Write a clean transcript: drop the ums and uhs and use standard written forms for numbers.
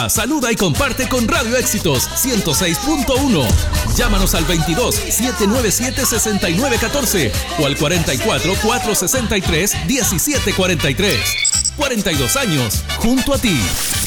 Participa, saluda y comparte con Radio Éxitos 106.1. Llámanos al 22 797 6914 o al 44 463 1743. 42 años junto a ti.